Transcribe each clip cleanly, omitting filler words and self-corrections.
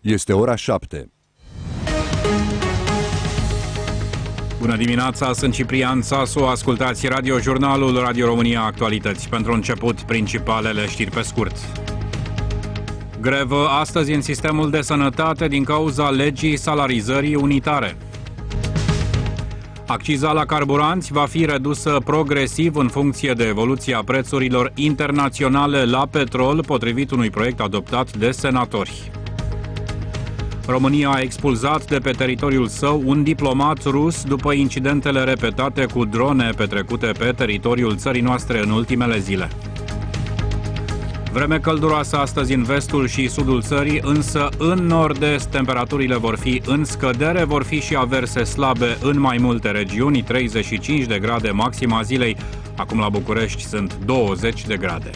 Este ora 7. Bună dimineața, sunt Ciprian Sasu, ascultați radiojurnalul Radio România Actualități. Pentru început, principalele știri pe scurt. Grevă astăzi în sistemul de sănătate din cauza legii salarizării unitare. Acciza la carburanți va fi redusă progresiv în funcție de evoluția prețurilor internaționale la petrol, potrivit unui proiect adoptat de senatori. România a expulzat de pe teritoriul său un diplomat rus după incidentele repetate cu drone petrecute pe teritoriul țării noastre în ultimele zile. Vreme călduroasă astăzi în vestul și sudul țării, însă în nord-est temperaturile vor fi în scădere, vor fi și averse slabe în mai multe regiuni, 35 de grade maxima zilei, acum la București sunt 20 de grade.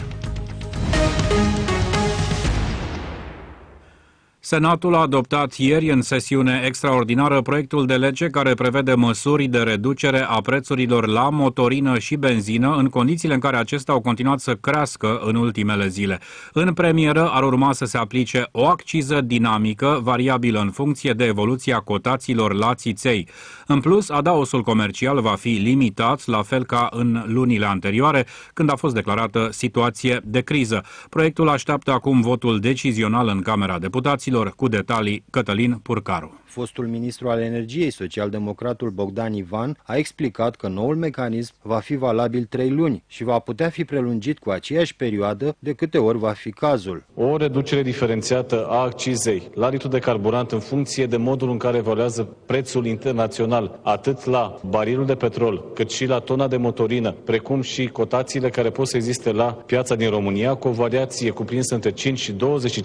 Senatul a adoptat ieri în sesiune extraordinară proiectul de lege care prevede măsuri de reducere a prețurilor la motorină și benzină în condițiile în care acestea au continuat să crească în ultimele zile. În premieră ar urma să se aplice o acciză dinamică, variabilă în funcție de evoluția cotațiilor la țiței. În plus, adaosul comercial va fi limitat, la fel ca în lunile anterioare, când a fost declarată situație de criză. Proiectul așteaptă acum votul decizional în Camera Deputaților. Cu detalii, Cătălin Purcaru. Fostul ministru al energiei, socialdemocratul Bogdan Ivan, a explicat că noul mecanism va fi valabil 3 luni și va putea fi prelungit cu aceeași perioadă de câte ori va fi cazul. O reducere diferențiată a accizei la litru de carburant în funcție de modul în care evoluează prețul internațional, atât la barilul de petrol, cât și la tona de motorină, precum și cotațiile care pot să existe la piața din România, cu o variație cuprinsă între 5 și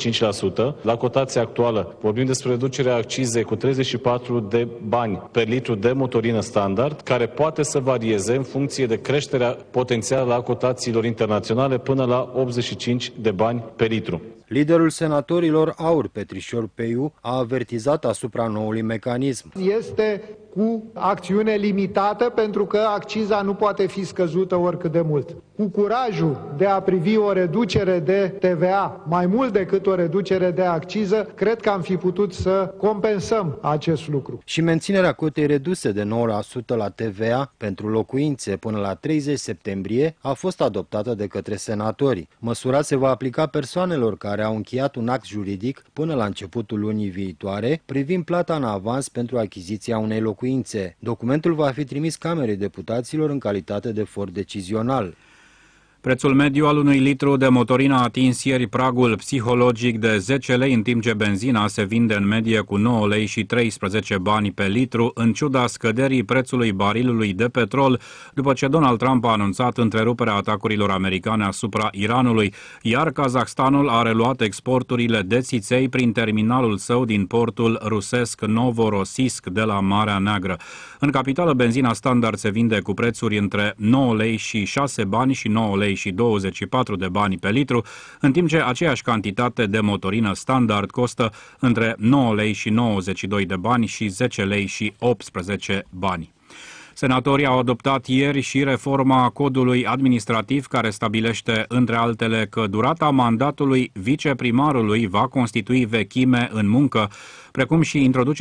25%. La cotația actuală vorbim despre reducerea accizei cu 34 de bani per litru de motorină standard, care poate să varieze în funcție de creșterea potențială a cotațiilor internaționale până la 85 de bani per litru. Liderul senatorilor Aur, Petrișor Peiu, a avertizat asupra noului mecanism. Este cu acțiune limitată pentru că acciza nu poate fi scăzută oricât de mult. Cu curajul de a privi o reducere de TVA mai mult decât o reducere de acciză, cred că am fi putut să compensăm acest lucru. Și menținerea cotei reduse de 9% la TVA pentru locuințe până la 30 septembrie a fost adoptată de către senatori. Măsura se va aplica persoanelor care au încheiat un act juridic până la începutul lunii viitoare privind plata în avans pentru achiziția unei locuințe. Documentul va fi trimis Camerei Deputaților în calitate de for decizional. Prețul mediu al unui litru de motorină a atins ieri pragul psihologic de 10 lei, în timp ce benzina se vinde în medie cu 9 lei și 13 bani pe litru, în ciuda scăderii prețului barilului de petrol, după ce Donald Trump a anunțat întreruperea atacurilor americane asupra Iranului, iar Kazahstanul a reluat exporturile de țiței prin terminalul său din portul rusesc Novorossiysk de la Marea Neagră. În capitală, benzina standard se vinde cu prețuri între 9 lei și 6 bani și 9 lei și 24 de bani pe litru, în timp ce aceeași cantitate de motorină standard costă între 9 lei și 92 de bani și 10 lei și 18 bani. Senatorii au adoptat ieri și reforma codului administrativ care stabilește, între altele, că durata mandatului viceprimarului va constitui vechime în muncă, precum și introducerea